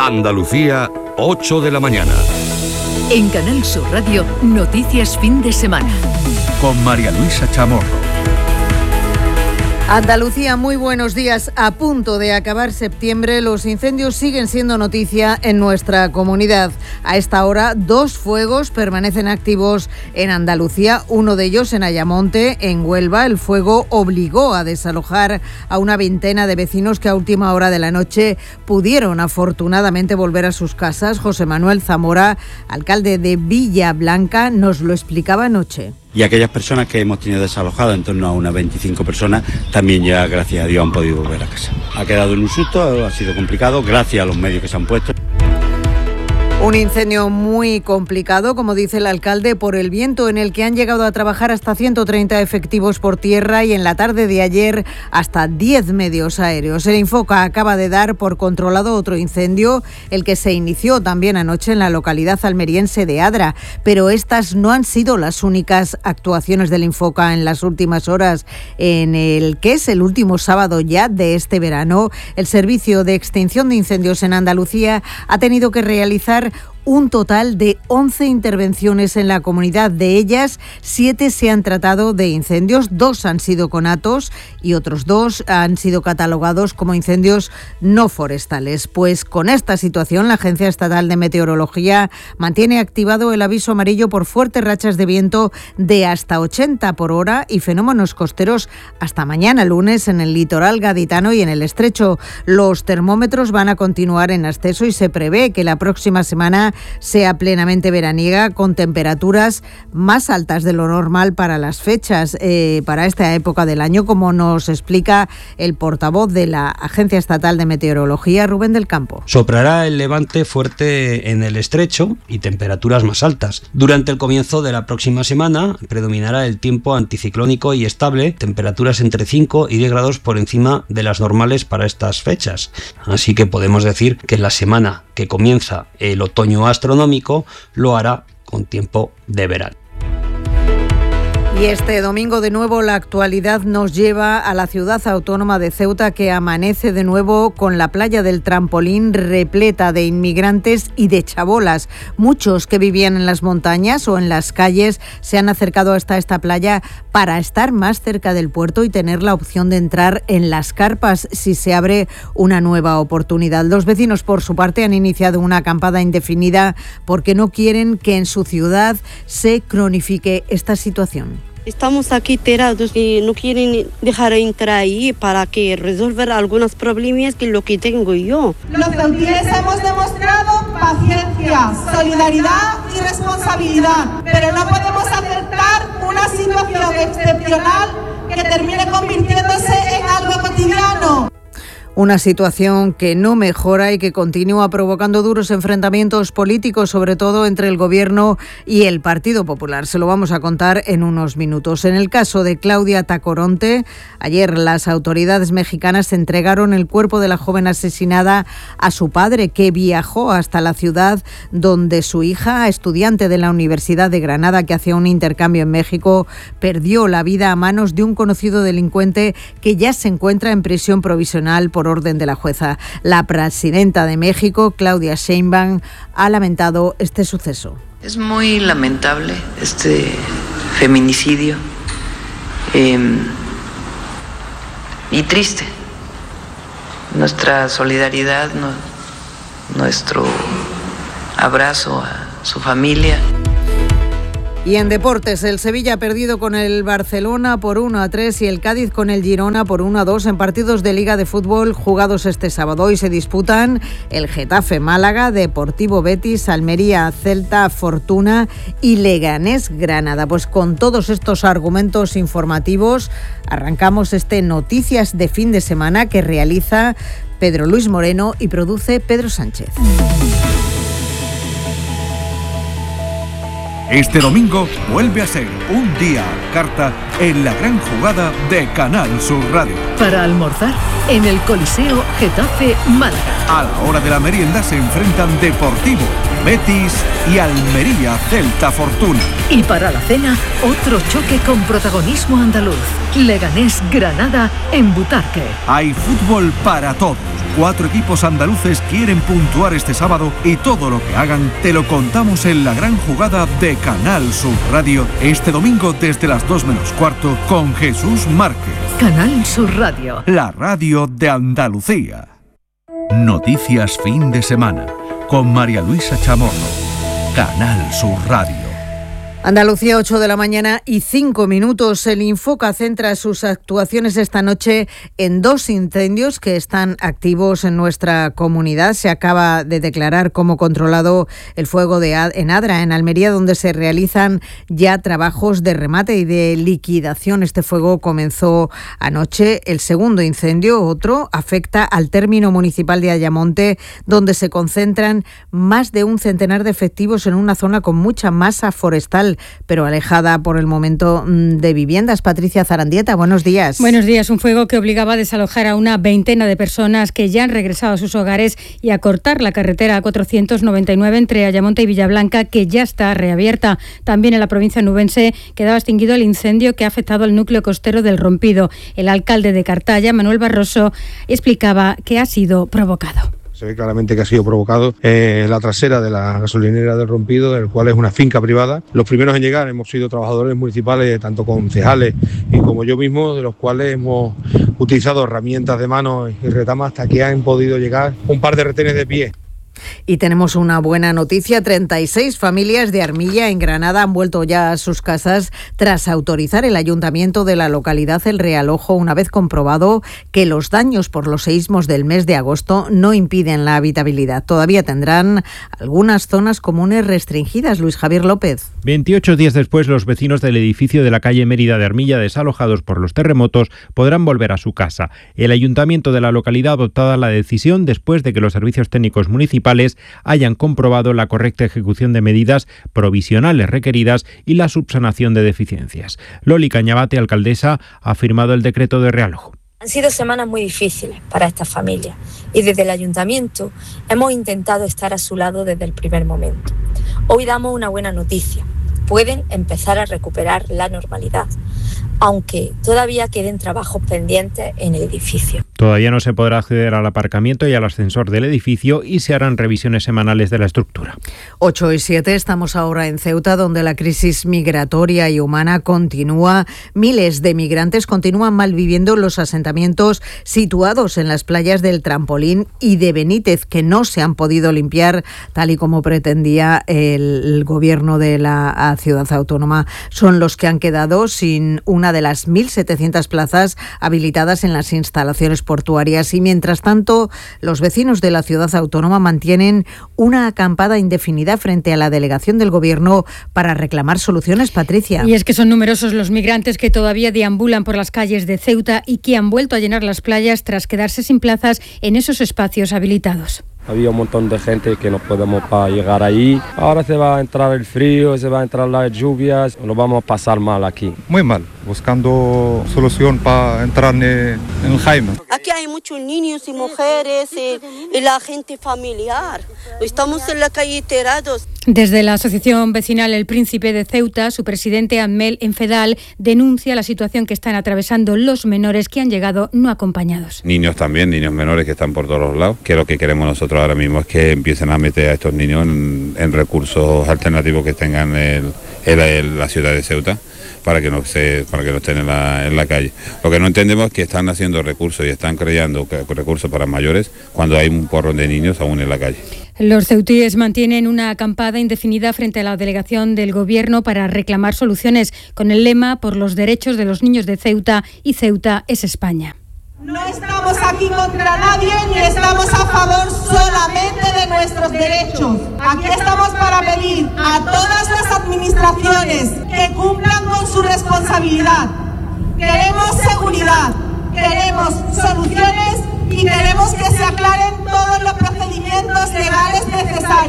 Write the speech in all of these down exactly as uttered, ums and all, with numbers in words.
Andalucía, ocho de la mañana. En Canal Sur Radio, Noticias Fin de Semana. Con María Luisa Chamorro. Andalucía, muy buenos días. A punto de acabar septiembre, los incendios siguen siendo noticia en nuestra comunidad. A esta hora, dos fuegos permanecen activos en Andalucía, uno de ellos en Ayamonte, en Huelva. El fuego obligó a desalojar a una veintena de vecinos que a última hora de la noche pudieron afortunadamente volver a sus casas. José Manuel Zamora, alcalde de Villablanca, nos lo explicaba anoche. Y aquellas personas que hemos tenido desalojadas, en torno a unas veinticinco personas, también ya, gracias a Dios, han podido volver a casa. Ha quedado en un susto, ha sido complicado, gracias a los medios que se han puesto. Un incendio muy complicado, como dice el alcalde, por el viento, en el que han llegado a trabajar hasta ciento treinta efectivos por tierra y en la tarde de ayer hasta diez medios aéreos. El Infoca acaba de dar por controlado otro incendio, el que se inició también anoche en la localidad almeriense de Adra, pero estas no han sido las únicas actuaciones del Infoca en las últimas horas. En el que es el último sábado ya de este verano, el Servicio de Extinción de Incendios en Andalucía ha tenido que realizar un total de once intervenciones en la comunidad. De ellas, siete se han tratado de incendios, dos han sido conatos y otros dos han sido catalogados como incendios no forestales. Pues con esta situación, la Agencia Estatal de Meteorología mantiene activado el aviso amarillo por fuertes rachas de viento de hasta ochenta por hora y fenómenos costeros hasta mañana lunes en el litoral gaditano y en el estrecho. Los termómetros van a continuar en ascenso y se prevé que la próxima semana sea plenamente veraniega, con temperaturas más altas de lo normal para las fechas, eh, para esta época del año, como nos explica el portavoz de la Agencia Estatal de Meteorología, Rubén del Campo. Soprará el levante fuerte en el estrecho y temperaturas más altas. Durante el comienzo de la próxima semana predominará el tiempo anticiclónico y estable, temperaturas entre cinco y diez grados por encima de las normales para estas fechas. Así que podemos decir que la semana que comienza el otoño astronómico lo hará con tiempo de verano. Y este domingo de nuevo la actualidad nos lleva a la ciudad autónoma de Ceuta, que amanece de nuevo con la playa del Trampolín repleta de inmigrantes y de chabolas. Muchos que vivían en las montañas o en las calles se han acercado hasta esta playa para estar más cerca del puerto y tener la opción de entrar en las carpas si se abre una nueva oportunidad. Los vecinos, por su parte, han iniciado una acampada indefinida porque no quieren que en su ciudad se cronifique esta situación. Estamos aquí tirados y no quieren dejar entrar ahí para que resolver algunos problemas que lo que tengo yo. Los ceutines hemos demostrado paciencia, solidaridad y responsabilidad, pero no podemos aceptar una situación excepcional que termine convirtiéndose en algo cotidiano. Una situación que no mejora y que continúa provocando duros enfrentamientos políticos, sobre todo entre el Gobierno y el Partido Popular. Se lo vamos a contar en unos minutos. En el caso de Claudia Tacoronte, ayer las autoridades mexicanas entregaron el cuerpo de la joven asesinada a su padre, que viajó hasta la ciudad donde su hija, estudiante de la Universidad de Granada, que hacía un intercambio en México, perdió la vida a manos de un conocido delincuente que ya se encuentra en prisión provisional por orden de la jueza. La presidenta de México, Claudia Sheinbaum, ha lamentado este suceso. Es muy lamentable este feminicidio eh, y triste. Nuestra solidaridad, no, nuestro abrazo a su familia. Y en deportes, el Sevilla ha perdido con el Barcelona por uno a tres y el Cádiz con el Girona por uno a dos en partidos de Liga de Fútbol jugados este sábado. Hoy se disputan el Getafe Málaga, Deportivo Betis, Almería Celta, Fortuna y Leganés Granada. Pues con todos estos argumentos informativos arrancamos este Noticias de Fin de Semana que realiza Pedro Luis Moreno y produce Pedro Sánchez. Este domingo vuelve a ser un día a carta en la gran jugada de Canal Sur Radio. Para almorzar, en el Coliseo Getafe Málaga. A la hora de la merienda se enfrentan Deportivo, Betis y Almería Celta Fortuna. Y para la cena, otro choque con protagonismo andaluz. Leganés Granada en Butarque. Hay fútbol para todos. Cuatro equipos andaluces quieren puntuar este sábado y todo lo que hagan te lo contamos en la gran jugada de Canal Sur Radio este domingo desde las dos menos cuarto con Jesús Márquez. Canal Sur Radio. La radio de Andalucía. Noticias fin de semana con María Luisa Chamorro. Canal Sur Radio. Andalucía, ocho de la mañana y cinco minutos. El Infoca centra sus actuaciones esta noche en dos incendios que están activos en nuestra comunidad. Se acaba de declarar como controlado el fuego de Ad- en Adra, en Almería, donde se realizan ya trabajos de remate y de liquidación. Este fuego comenzó anoche. El segundo incendio, otro, afecta al término municipal de Ayamonte, donde se concentran más de un centenar de efectivos en una zona con mucha masa forestal, pero alejada por el momento de viviendas. Patricia Zarandieta, buenos días. Buenos días. Un fuego que obligaba a desalojar a una veintena de personas que ya han regresado a sus hogares y a cortar la carretera A cuatrocientos noventa y nueve entre Ayamonte y Villablanca, que ya está reabierta. También en la provincia nubense quedaba extinguido el incendio que ha afectado al núcleo costero del Rompido. El alcalde de Cartaya, Manuel Barroso, explicaba que ha sido provocado. Se ve claramente que ha sido provocado eh, la trasera de la gasolinera del Rompido, del cual es una finca privada. Los primeros en llegar hemos sido trabajadores municipales, tanto concejales y como yo mismo, de los cuales hemos utilizado herramientas de mano y retamas hasta que han podido llegar un par de retenes de pie. Y tenemos una buena noticia. treinta y seis familias de Armilla, en Granada, han vuelto ya a sus casas tras autorizar el ayuntamiento de la localidad El Realojo, una vez comprobado que los daños por los seísmos del mes de agosto no impiden la habitabilidad. Todavía tendrán algunas zonas comunes restringidas. Luis Javier López. veintiocho días después, los vecinos del edificio de la calle Mérida de Armilla, desalojados por los terremotos, podrán volver a su casa. El ayuntamiento de la localidad ha adoptado la decisión después de que los servicios técnicos municipales hayan comprobado la correcta ejecución de medidas provisionales requeridas y la subsanación de deficiencias. Loli Cañabate, alcaldesa, ha firmado el decreto de Realojo. Han sido semanas muy difíciles para estas familias y desde el ayuntamiento hemos intentado estar a su lado desde el primer momento. Hoy damos una buena noticia. Pueden empezar a recuperar la normalidad, aunque todavía queden trabajos pendientes en el edificio. Todavía no se podrá acceder al aparcamiento y al ascensor del edificio y se harán revisiones semanales de la estructura. ocho y siete, estamos ahora en Ceuta, donde la crisis migratoria y humana continúa. Miles de migrantes continúan malviviendo en los asentamientos situados en las playas del Trampolín y de Benítez, que no se han podido limpiar tal y como pretendía el, el gobierno de la ciudad autónoma. Son los que han quedado sin una de las mil setecientas plazas habilitadas en las instalaciones portuarias y, mientras tanto, los vecinos de la ciudad autónoma mantienen una acampada indefinida frente a la delegación del Gobierno para reclamar soluciones. Patricia. Y es que son numerosos los migrantes que todavía deambulan por las calles de Ceuta y que han vuelto a llenar las playas tras quedarse sin plazas en esos espacios habilitados. Había un montón de gente que no podemos para llegar ahí. Ahora se va a entrar el frío, se va a entrar las lluvias. Lo vamos a pasar mal aquí. Muy mal, buscando solución para entrar en, en Jaime. Aquí hay muchos niños y mujeres y, y la gente familiar. Estamos en la calle tirados. Desde la asociación vecinal El Príncipe de Ceuta, su presidente Amel Enfedal denuncia la situación que están atravesando los menores que han llegado no acompañados. Niños también, niños menores que están por todos los lados, que lo que queremos nosotros ahora mismo es que empiecen a meter a estos niños en, en recursos alternativos que tengan el, el, el, la ciudad de Ceuta, para que no se, para que no estén en la, en la calle. Lo que no entendemos es que están haciendo recursos y están creando recursos para mayores cuando hay un porrón de niños aún en la calle. Los ceutíes mantienen una acampada indefinida frente a la delegación del Gobierno para reclamar soluciones con el lema "Por los derechos de los niños de Ceuta", y Ceuta es España. No estamos aquí contra nadie ni estamos a favor solamente de nuestros derechos. Aquí estamos para pedir a todas las administraciones que cumplan con su responsabilidad. Queremos seguridad, queremos soluciones y queremos que se aclaren todos los procedimientos legales necesarios.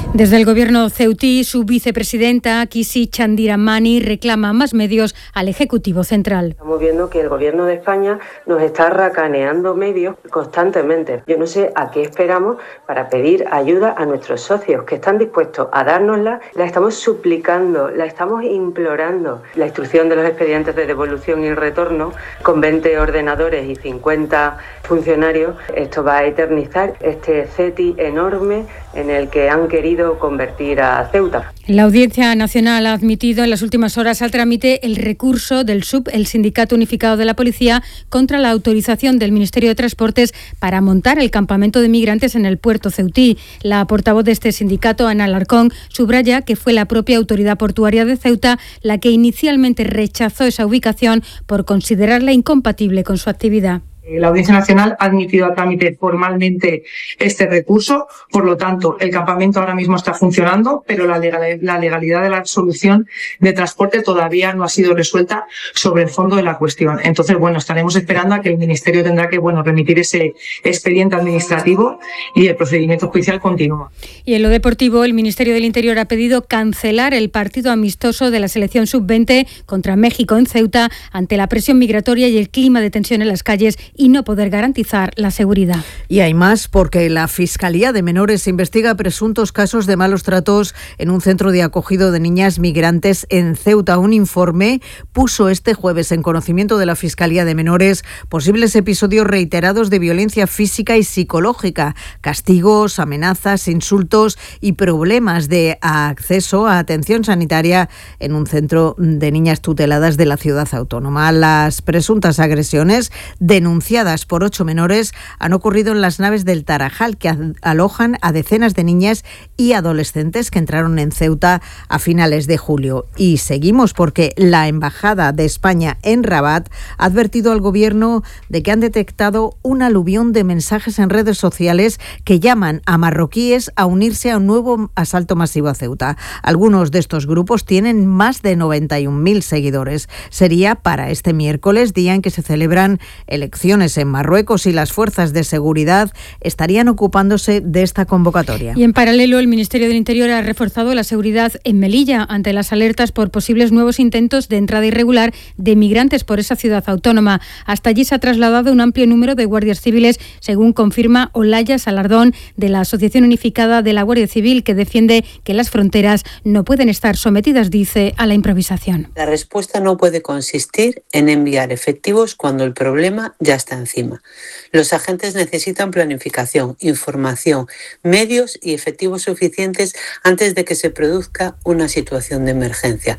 Desde el gobierno ceutí, su vicepresidenta, Kisi Chandiramani, reclama más medios al Ejecutivo Central. Estamos viendo que el gobierno de España nos está racaneando medios constantemente. Yo no sé a qué esperamos para pedir ayuda a nuestros socios que están dispuestos a dárnosla. La estamos suplicando, la estamos implorando. La instrucción de los expedientes de devolución y retorno con veinte ordenadores y cincuenta funcionarios, esto va a eternizar este CETI enorme en el que han querido convertir a Ceuta. La Audiencia Nacional ha admitido en las últimas horas al trámite el recurso del S U P, el Sindicato Unificado de la Policía, contra la autorización del Ministerio de Transportes para montar el campamento de migrantes en el puerto ceutí. La portavoz de este sindicato, Ana Alarcón, subraya que fue la propia autoridad portuaria de Ceuta la que inicialmente rechazó esa ubicación por considerarla incompatible con su actividad. La Audiencia Nacional ha admitido a trámite formalmente este recurso, por lo tanto, el campamento ahora mismo está funcionando, pero la legalidad, la legalidad de la solución de transporte todavía no ha sido resuelta sobre el fondo de la cuestión. Entonces, bueno, estaremos esperando a que el Ministerio tendrá que, bueno, remitir ese expediente administrativo y el procedimiento judicial continúa. Y en lo deportivo, el Ministerio del Interior ha pedido cancelar el partido amistoso de la selección sub veinte contra México en Ceuta ante la presión migratoria y el clima de tensión en las calles y no poder garantizar la seguridad. Y hay más, porque la Fiscalía de Menores investiga presuntos casos de malos tratos en un centro de acogido de niñas migrantes en Ceuta. Un informe puso este jueves en conocimiento de la Fiscalía de Menores posibles episodios reiterados de violencia física y psicológica, castigos, amenazas, insultos y problemas de acceso a atención sanitaria en un centro de niñas tuteladas de la ciudad autónoma. Las presuntas agresiones denunciadas por ocho menores han ocurrido en las naves del Tarajal, que alojan a decenas de niñas y adolescentes que entraron en Ceuta a finales de julio. Y seguimos porque la Embajada de España en Rabat ha advertido al gobierno de que han detectado un aluvión de mensajes en redes sociales que llaman a marroquíes a unirse a un nuevo asalto masivo a Ceuta. Algunos de estos grupos tienen más de noventa y un mil seguidores. Sería para este miércoles, día en que se celebran elecciones en Marruecos, y las fuerzas de seguridad estarían ocupándose de esta convocatoria. Y en paralelo, el Ministerio del Interior ha reforzado la seguridad en Melilla ante las alertas por posibles nuevos intentos de entrada irregular de migrantes por esa ciudad autónoma. Hasta allí se ha trasladado un amplio número de guardias civiles, según confirma Olaya Salardón, de la Asociación Unificada de la Guardia Civil, que defiende que las fronteras no pueden estar sometidas, dice, a la improvisación. La respuesta no puede consistir en enviar efectivos cuando el problema ya está encima. Los agentes necesitan planificación, información, medios y efectivos suficientes antes de que se produzca una situación de emergencia.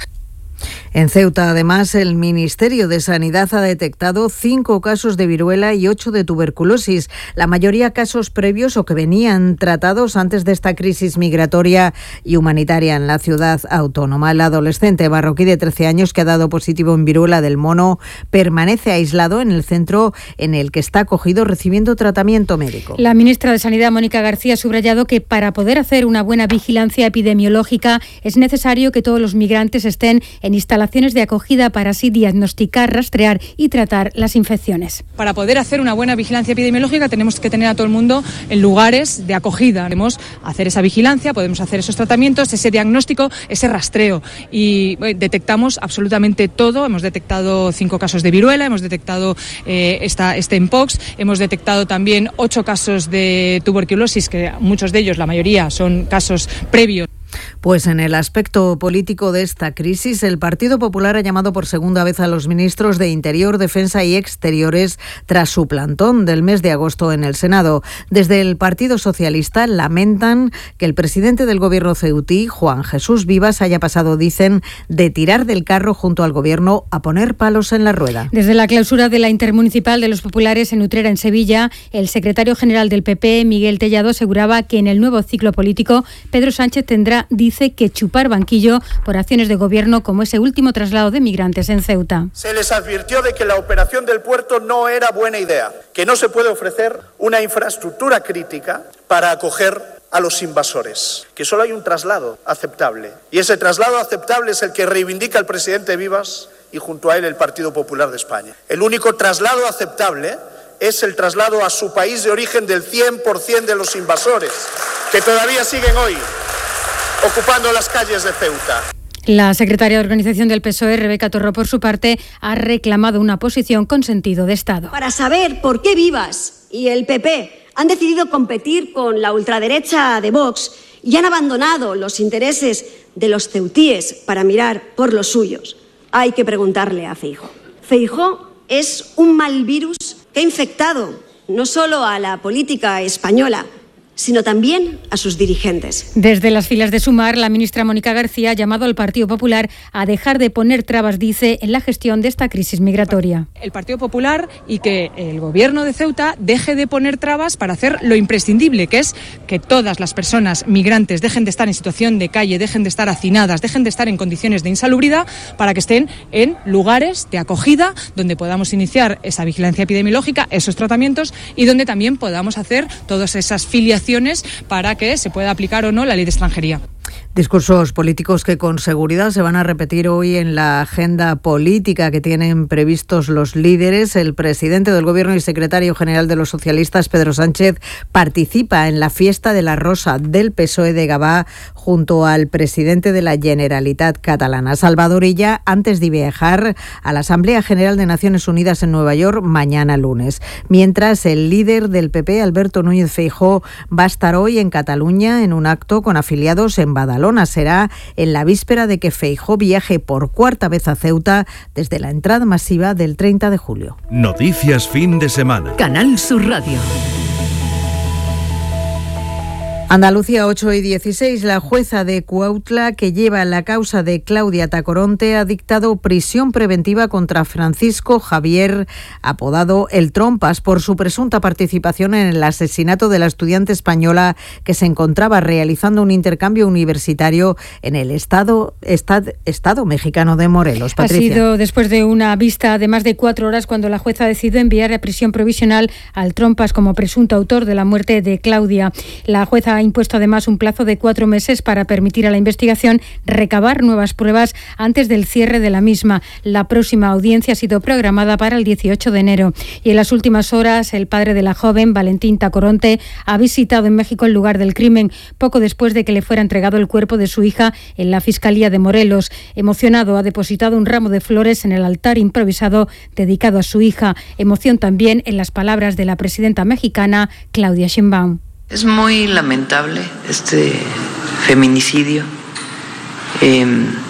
En Ceuta, además, el Ministerio de Sanidad ha detectado cinco casos de viruela y ocho de tuberculosis, la mayoría casos previos o que venían tratados antes de esta crisis migratoria y humanitaria en la ciudad autónoma. El adolescente marroquí de trece años que ha dado positivo en viruela del mono permanece aislado en el centro en el que está acogido recibiendo tratamiento médico. La ministra de Sanidad, Mónica García, ha subrayado que para poder hacer una buena vigilancia epidemiológica es necesario que todos los migrantes estén en instalaciones de acogida para así diagnosticar, rastrear y tratar las infecciones. Para poder hacer una buena vigilancia epidemiológica tenemos que tener a todo el mundo en lugares de acogida. Podemos hacer esa vigilancia, podemos hacer esos tratamientos, ese diagnóstico, ese rastreo y bueno, detectamos absolutamente todo. Hemos detectado cinco casos de viruela, hemos detectado eh, esta, este mpox, hemos detectado también ocho casos de tuberculosis, que muchos de ellos, la mayoría, son casos previos. Pues en el aspecto político de esta crisis, el Partido Popular ha llamado por segunda vez a los ministros de Interior, Defensa y Exteriores tras su plantón del mes de agosto en el Senado. Desde el Partido Socialista lamentan que el presidente del gobierno ceutí, Juan Jesús Vivas, haya pasado, dicen, de tirar del carro junto al gobierno a poner palos en la rueda. Desde la clausura de la Intermunicipal de los Populares en Utrera, en Sevilla, el secretario general del P P, Miguel Tellado, aseguraba que en el nuevo ciclo político Pedro Sánchez tendrá, dice, que chupar banquillo por acciones de gobierno como ese último traslado de migrantes en Ceuta. Se les advirtió de que la operación del puerto no era buena idea, que no se puede ofrecer una infraestructura crítica para acoger a los invasores, que solo hay un traslado aceptable. Y ese traslado aceptable es el que reivindica el presidente Vivas y junto a él el Partido Popular de España. El único traslado aceptable es el traslado a su país de origen del cien por ciento de los invasores, que todavía siguen hoy ocupando las calles de Ceuta. La secretaria de Organización del P S O E, Rebeca Torró, por su parte, ha reclamado una posición con sentido de Estado. Para saber por qué Vivas y el P P han decidido competir con la ultraderecha de Vox y han abandonado los intereses de los ceutíes para mirar por los suyos, hay que preguntarle a Feijóo. Feijóo es un mal virus que ha infectado no solo a la política española, sino también a sus dirigentes. Desde las filas de Sumar, la ministra Mónica García ha llamado al Partido Popular a dejar de poner trabas, dice, en la gestión de esta crisis migratoria. El Partido Popular y que el Gobierno de Ceuta deje de poner trabas para hacer lo imprescindible, que es que todas las personas migrantes dejen de estar en situación de calle, dejen de estar hacinadas, dejen de estar en condiciones de insalubridad, para que estén en lugares de acogida donde podamos iniciar esa vigilancia epidemiológica, esos tratamientos, y donde también podamos hacer todas esas filiaciones para que se pueda aplicar o no la ley de extranjería. Discursos políticos que con seguridad se van a repetir hoy en la agenda política que tienen previstos los líderes. El presidente del Gobierno y secretario general de los socialistas, Pedro Sánchez, participa en la fiesta de la Rosa del P S O E de Gavà junto al presidente de la Generalitat catalana, Salvador Illa, antes de viajar a la Asamblea General de Naciones Unidas en Nueva York mañana lunes. Mientras, el líder del P P, Alberto Núñez Feijóo, va a estar hoy en Cataluña en un acto con afiliados en Badalona. Será en la víspera de que Feijóo viaje por cuarta vez a Ceuta desde la entrada masiva del treinta de julio. Noticias fin de semana. Canal Sur Radio. Andalucía, ocho y dieciséis. La jueza de Cuautla, que lleva la causa de Claudia Tacoronte, ha dictado prisión preventiva contra Francisco Javier, apodado El Trompas, por su presunta participación en el asesinato de la estudiante española que se encontraba realizando un intercambio universitario en el estado, estad, estado mexicano de Morelos. Patricia. Ha sido después de una vista de más de cuatro horas cuando la jueza decidió enviar a prisión provisional al Trompas como presunto autor de la muerte de Claudia. La jueza ha impuesto además un plazo de cuatro meses para permitir a la investigación recabar nuevas pruebas antes del cierre de la misma. La próxima audiencia ha sido programada para el dieciocho de enero. Y en las últimas horas, el padre de la joven, Valentín Tacoronte, ha visitado en México el lugar del crimen, poco después de que le fuera entregado el cuerpo de su hija en la Fiscalía de Morelos. Emocionado, ha depositado un ramo de flores en el altar improvisado dedicado a su hija. Emoción también en las palabras de la presidenta mexicana, Claudia Sheinbaum. Es muy lamentable este feminicidio eh,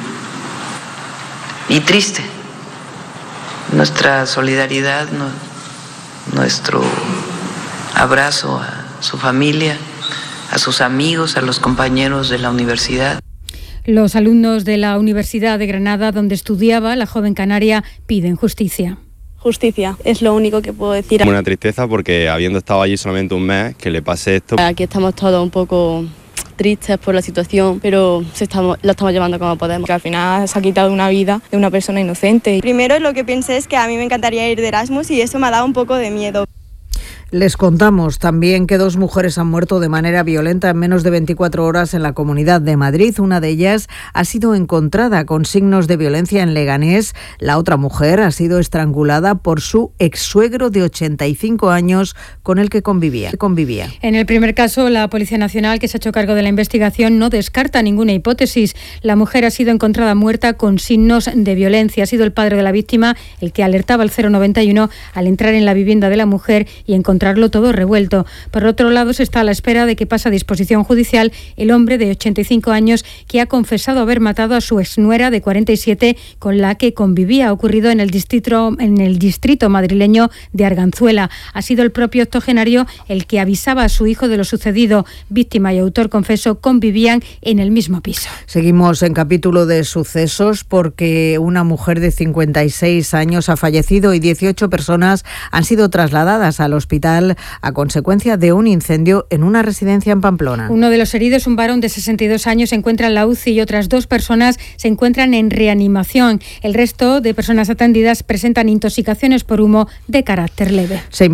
y triste. Nuestra solidaridad, no, nuestro abrazo a su familia, a sus amigos, a los compañeros de la universidad. Los alumnos de la Universidad de Granada, donde estudiaba la joven canaria, piden justicia. Justicia, es lo único que puedo decir. Una tristeza porque habiendo estado allí solamente un mes, que le pase esto. Aquí estamos todos un poco tristes por la situación, pero se estamos, lo estamos llevando como podemos. Que al final se ha quitado una vida de una persona inocente. Primero lo que pensé es que a mí me encantaría ir de Erasmus y eso me ha dado un poco de miedo. Les contamos también que dos mujeres han muerto de manera violenta en menos de veinticuatro horas en la Comunidad de Madrid. Una de ellas ha sido encontrada con signos de violencia en Leganés. La otra mujer ha sido estrangulada por su exsuegro de ochenta y cinco años con el que convivía. convivía. En el primer caso, la Policía Nacional, que se ha hecho cargo de la investigación, no descarta ninguna hipótesis. La mujer ha sido encontrada muerta con signos de violencia. Ha sido el padre de la víctima el que alertaba al cero noventa y uno al entrar en la vivienda de la mujer y encontrar todo revuelto. Por otro lado, se está a la espera de que pase a disposición judicial el hombre de ochenta y cinco años que ha confesado haber matado a su exnuera de cuarenta y siete con la que convivía. Ha ocurrido en el distrito, en el distrito madrileño de Arganzuela. Ha sido el propio octogenario el que avisaba a su hijo de lo sucedido. Víctima y autor confeso convivían en el mismo piso. Seguimos en capítulo de sucesos porque una mujer de cincuenta y seis años ha fallecido y dieciocho personas han sido trasladadas al hospital a consecuencia de un incendio en una residencia en Pamplona. Uno de los heridos, un varón de sesenta y dos años, se encuentra en la U C I y otras dos personas se encuentran en reanimación. El resto de personas atendidas presentan intoxicaciones por humo de carácter leve. Se